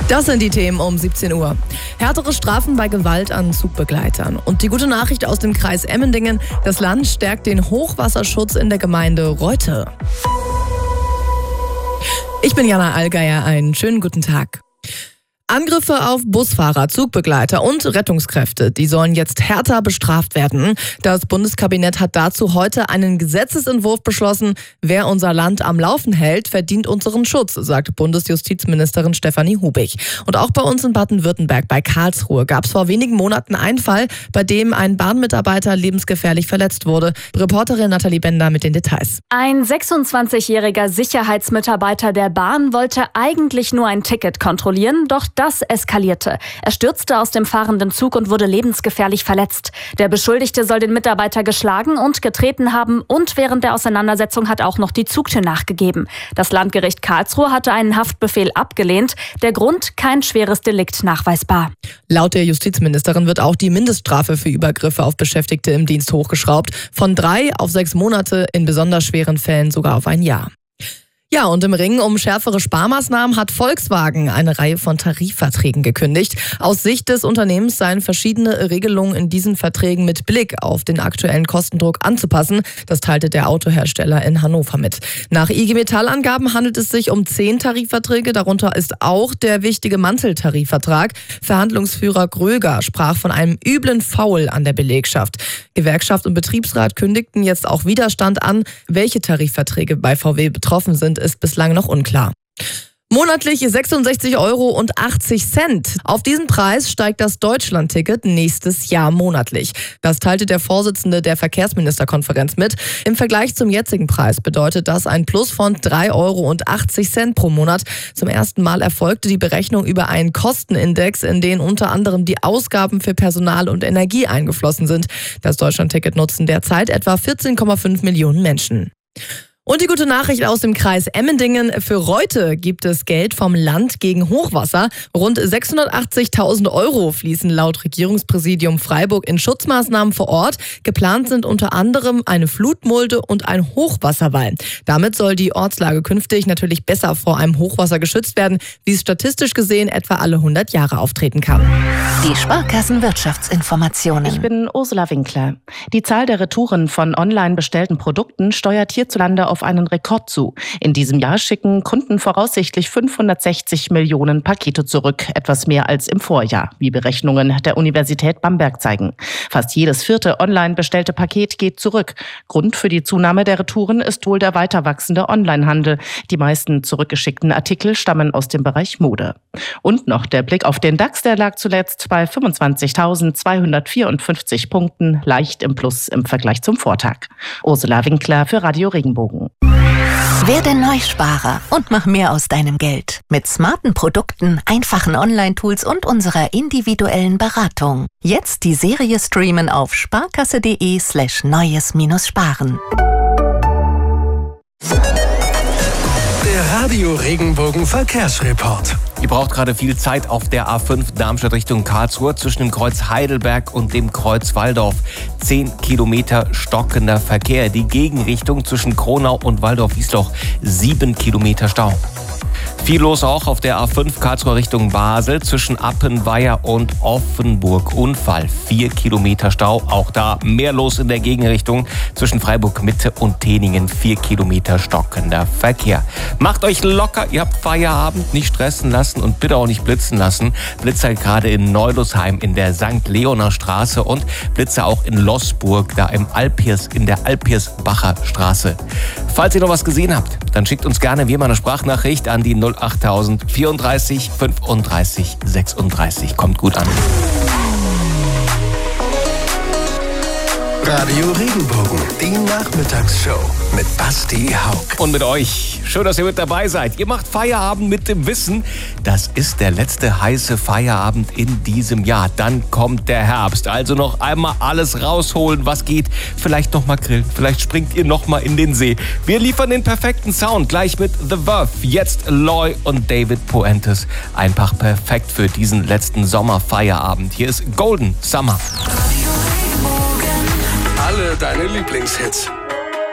Das sind die Themen um 17 Uhr. Härtere Strafen bei Gewalt an Zugbegleitern. Und die gute Nachricht aus dem Kreis Emmendingen: Das Land stärkt den Hochwasserschutz in der Gemeinde Reute. Ich bin Jana Allgeier, einen schönen guten Tag. Angriffe auf Busfahrer, Zugbegleiter und Rettungskräfte, die sollen jetzt härter bestraft werden. Das Bundeskabinett hat dazu heute einen Gesetzesentwurf beschlossen. Wer unser Land am Laufen hält, verdient unseren Schutz, sagte Bundesjustizministerin Stefanie Hubig. Und auch bei uns in Baden-Württemberg, bei Karlsruhe, gab es vor wenigen Monaten einen Fall, bei dem ein Bahnmitarbeiter lebensgefährlich verletzt wurde. Reporterin Nathalie Bender mit den Details. Ein 26-jähriger Sicherheitsmitarbeiter der Bahn wollte eigentlich nur ein Ticket kontrollieren, doch das eskalierte. Er stürzte aus dem fahrenden Zug und wurde lebensgefährlich verletzt. Der Beschuldigte soll den Mitarbeiter geschlagen und getreten haben und während der Auseinandersetzung hat auch noch die Zugtür nachgegeben. Das Landgericht Karlsruhe hatte einen Haftbefehl abgelehnt. Der Grund: kein schweres Delikt nachweisbar. Laut der Justizministerin wird auch die Mindeststrafe für Übergriffe auf Beschäftigte im Dienst hochgeschraubt. Von 3 auf 6 Monate, in besonders schweren Fällen sogar auf ein Jahr. Ja, und im Ring um schärfere Sparmaßnahmen hat Volkswagen eine Reihe von Tarifverträgen gekündigt. Aus Sicht des Unternehmens seien verschiedene Regelungen in diesen Verträgen mit Blick auf den aktuellen Kostendruck anzupassen. Das teilte der Autohersteller in Hannover mit. Nach IG Metall-Angaben handelt es sich um 10 Tarifverträge. Darunter ist auch der wichtige Manteltarifvertrag. Verhandlungsführer Gröger sprach von einem üblen Foul an der Belegschaft. Gewerkschaft und Betriebsrat kündigten jetzt auch Widerstand an. Welche Tarifverträge bei VW betroffen sind, ist bislang noch unklar. Monatlich 66,80 €. Auf diesen Preis steigt das Deutschlandticket nächstes Jahr monatlich. Das teilte der Vorsitzende der Verkehrsministerkonferenz mit. Im Vergleich zum jetzigen Preis bedeutet das ein Plus von 3,80 € pro Monat. Zum ersten Mal erfolgte die Berechnung über einen Kostenindex, in den unter anderem die Ausgaben für Personal und Energie eingeflossen sind. Das Deutschlandticket nutzen derzeit etwa 14,5 Millionen Menschen. Und die gute Nachricht aus dem Kreis Emmendingen: Für Reute gibt es Geld vom Land gegen Hochwasser. Rund 680.000 € fließen laut Regierungspräsidium Freiburg in Schutzmaßnahmen vor Ort. Geplant sind unter anderem eine Flutmulde und ein Hochwasserwall. Damit soll die Ortslage künftig natürlich besser vor einem Hochwasser geschützt werden, wie es statistisch gesehen etwa alle 100 Jahre auftreten kann. Die Sparkassen-Wirtschaftsinformationen. Ich bin Ursula Winkler. Die Zahl der Retouren von online bestellten Produkten steuert hierzulande auf einen Rekord zu. In diesem Jahr schicken Kunden voraussichtlich 560 Millionen Pakete zurück, etwas mehr als im Vorjahr, wie Berechnungen der Universität Bamberg zeigen. Fast jedes 4. online bestellte Paket geht zurück. Grund für die Zunahme der Retouren ist wohl der weiter wachsende Onlinehandel. Die meisten zurückgeschickten Artikel stammen aus dem Bereich Mode. Und noch der Blick auf den DAX, der lag zuletzt bei 25.254 Punkten, leicht im Plus im Vergleich zum Vortag. Ursula Winkler für Radio Regenbogen. Werde Neusparer und mach mehr aus deinem Geld. Mit smarten Produkten, einfachen Online-Tools und unserer individuellen Beratung. Jetzt die Serie streamen auf sparkasse.de/neues-sparen. Der Radio Regenbogen Verkehrsreport. Ihr braucht gerade viel Zeit auf der A5 Darmstadt Richtung Karlsruhe zwischen dem Kreuz Heidelberg und dem Kreuz Walldorf. 10 Kilometer stockender Verkehr. Die Gegenrichtung zwischen Kronau und Walldorf-Wiesloch. 7 Kilometer Stau. Viel los auch auf der A5 Karlsruhe Richtung Basel zwischen Appenweier und Offenburg. Unfall, 4 Kilometer Stau. Auch da mehr los in der Gegenrichtung zwischen Freiburg Mitte und Teningen. 4 Kilometer stockender Verkehr. Macht euch locker, ihr habt Feierabend, nicht stressen lassen und bitte auch nicht blitzen lassen. Blitzer gerade in Neudosheim in der St. Leoner Straße und Blitzer auch in Loßburg, da in der Alpirsbacher Straße. Falls ihr noch was gesehen habt, dann schickt uns gerne wie immer eine Sprachnachricht an die 08000 34 35 36. Kommt gut an. Radio Regenbogen, die Nachmittagsshow mit Basti Haug. Und mit euch. Schön, dass ihr mit dabei seid. Ihr macht Feierabend mit dem Wissen, das ist der letzte heiße Feierabend in diesem Jahr. Dann kommt der Herbst. Also noch einmal alles rausholen, was geht. Vielleicht noch mal grillen, vielleicht springt ihr noch mal in den See. Wir liefern den perfekten Sound gleich mit The Verve. Jetzt Loy und David Puentes. Einfach perfekt für diesen letzten Sommerfeierabend. Hier ist Golden Summer. Alle deine Lieblingshits.